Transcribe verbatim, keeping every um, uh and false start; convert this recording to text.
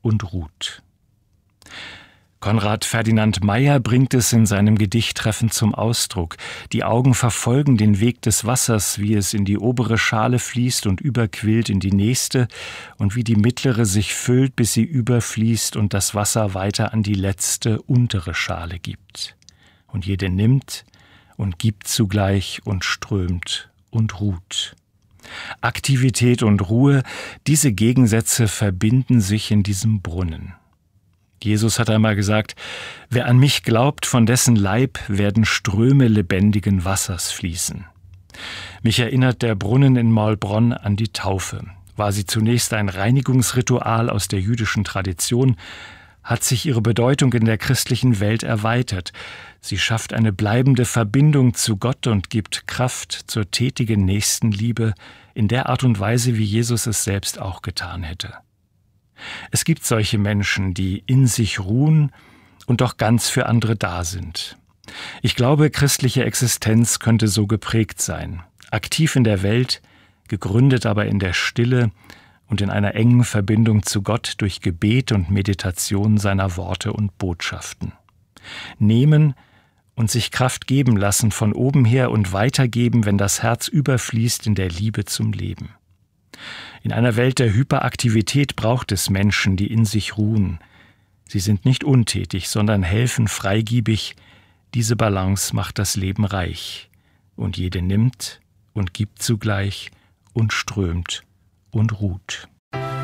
und ruht. Konrad Ferdinand Meyer bringt es in seinem Gedicht treffend zum Ausdruck. Die Augen verfolgen den Weg des Wassers, wie es in die obere Schale fließt und überquillt in die nächste, und wie die mittlere sich füllt, bis sie überfließt und das Wasser weiter an die letzte, untere Schale gibt. Und jede nimmt und gibt zugleich und strömt und ruht. Aktivität und Ruhe, diese Gegensätze verbinden sich in diesem Brunnen. Jesus hat einmal gesagt, wer an mich glaubt, von dessen Leib werden Ströme lebendigen Wassers fließen. Mich erinnert der Brunnen in Maulbronn an die Taufe. War sie zunächst ein Reinigungsritual aus der jüdischen Tradition, hat sich ihre Bedeutung in der christlichen Welt erweitert. Sie schafft eine bleibende Verbindung zu Gott und gibt Kraft zur tätigen Nächstenliebe in der Art und Weise, wie Jesus es selbst auch getan hätte. Es gibt solche Menschen, die in sich ruhen und doch ganz für andere da sind. Ich glaube, christliche Existenz könnte so geprägt sein. Aktiv in der Welt, gegründet aber in der Stille und in einer engen Verbindung zu Gott durch Gebet und Meditation seiner Worte und Botschaften. Nehmen und sich Kraft geben lassen von oben her und weitergeben, wenn das Herz überfließt in der Liebe zum Leben. In einer Welt der Hyperaktivität braucht es Menschen, die in sich ruhen. Sie sind nicht untätig, sondern helfen freigebig. Diese Balance macht das Leben reich. Und jede nimmt und gibt zugleich und strömt und ruht.